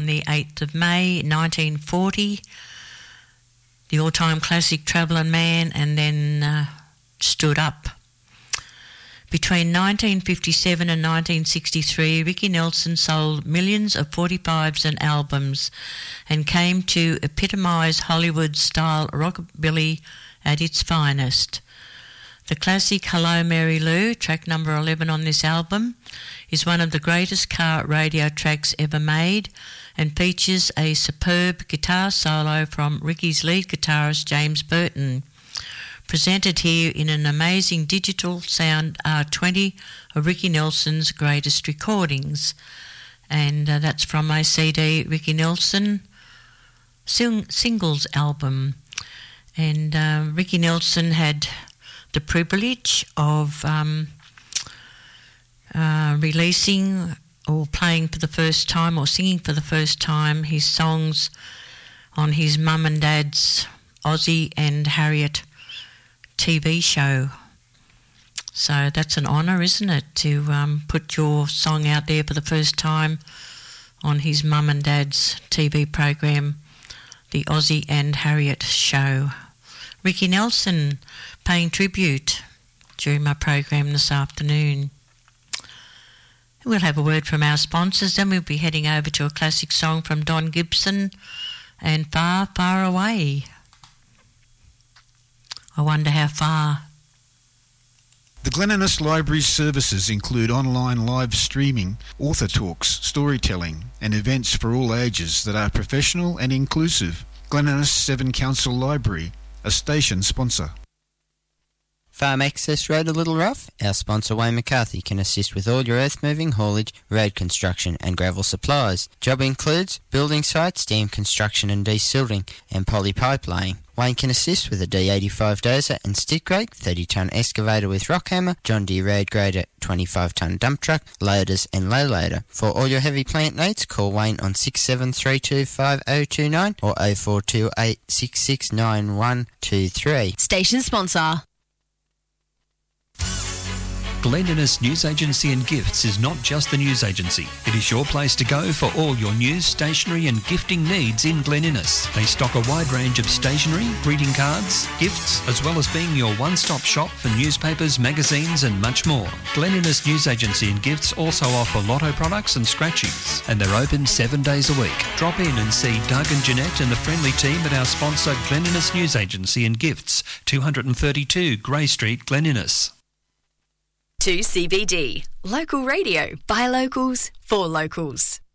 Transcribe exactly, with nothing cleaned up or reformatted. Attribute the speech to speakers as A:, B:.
A: the eighth of May nineteen forty, the all-time classic Travelling Man, and then uh, Stood Up. Between nineteen fifty-seven and nineteen sixty-three, Ricky Nelson sold millions of forty-fives and albums and came to epitomise Hollywood-style rockabilly at its finest. The classic Hello Mary Lou, track number eleven on this album, is one of the greatest car radio tracks ever made and features a superb guitar solo from Ricky's lead guitarist James Burton, presented here in an amazing digital sound R twenty of Ricky Nelson's greatest recordings. And uh, that's from my C D Ricky Nelson sing- singles album. And uh, Ricky Nelson had the privilege of um, uh, releasing or playing for the first time or singing for the first time his songs on his mum and dad's Ozzie and Harriet T V show. So that's an honour, isn't it, to um, put your song out there for the first time on his mum and dad's T V program, the Ozzie and Harriet show. Ricky Nelson paying tribute during my program this afternoon. We'll have a word from our sponsors, then we'll be heading over to a classic song from Don Gibson and Far, Far Away. I wonder how far.
B: The Glen Innes Library's services include online live streaming, author talks, storytelling and events for all ages that are professional and inclusive. Glen Innes Seven Council Library, a station sponsor.
C: Farm Access Road a Little Rough? Our sponsor Wayne McCarthy can assist with all your earth moving, haulage, road construction and gravel supplies. Job includes building sites, dam construction and desilting and poly pipe laying. Wayne can assist with a D eighty-five dozer and stick rake, thirty tonne excavator with rock hammer, John Deere road grader, twenty-five tonne dump truck, loaders and low loader. For all your heavy plant needs, call Wayne on six seven three two five oh two nine or oh four two eight six six nine one two three.
D: Station sponsor.
E: Glen Innes News Agency and Gifts is not just the news agency. It is your place to go for all your news, stationery and gifting needs in Glen Innes. They stock a wide range of stationery, greeting cards, gifts, as well as being your one-stop shop for newspapers, magazines and much more. Glen Innes News Agency and Gifts also offer lotto products and scratchings, and they're open seven days a week. Drop in and see Doug and Jeanette and the friendly team at our sponsor Glen Innes News Agency and Gifts, two thirty-two Grey Street, Glen Innes.
D: two C B D. Local radio by locals for locals.